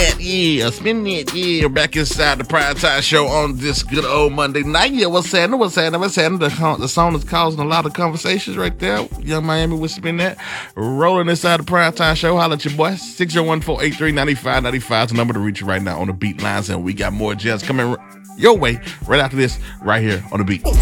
Spin that, yeah. Back inside the Primetime Show on this good old Monday night. Yeah, what's happening? The song is causing a lot of conversations right there. Young Miami will spin that. Rolling inside the Primetime Show. Holla at your boy. 601-483-9595 is the number to reach you right now on the beat lines. And we got more jazz coming your way right after this, right here on the beat.